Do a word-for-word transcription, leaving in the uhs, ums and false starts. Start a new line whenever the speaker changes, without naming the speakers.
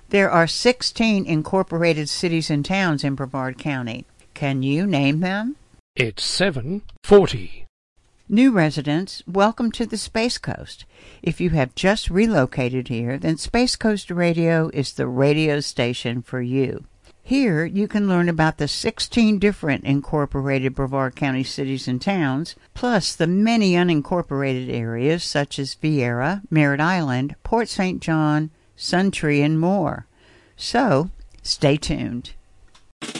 There are sixteen incorporated cities and towns in Brevard County. Can you name them?
It's seven forty.
New residents, welcome to the Space Coast. If you have just relocated here, then Space Coast Radio is the radio station for you. Here you can learn about the sixteen different incorporated Brevard County cities and towns, plus the many unincorporated areas such as Viera, Merritt Island, Port Saint John, Suntree, and more. So, stay tuned.